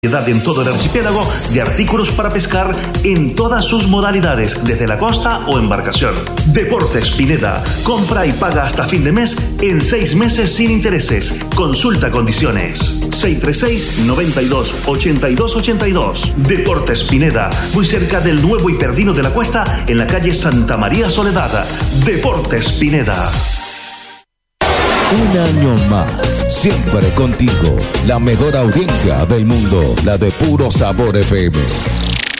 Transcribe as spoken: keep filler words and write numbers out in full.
En todo el archipiélago de artículos para pescar en todas sus modalidades, desde la costa o embarcación. Deportes Pineda, compra y paga hasta fin de mes en seis meses sin intereses. Consulta condiciones. seis tres seis, noventa y dos, ochenta y dos ochenta y dos. Deportes Pineda, muy cerca del nuevo Hiperdino de la Cuesta, en la calle Santa María Soledad. Deportes Pineda. Un año más, siempre contigo. La mejor audiencia del mundo, la de Puro Sabor F M.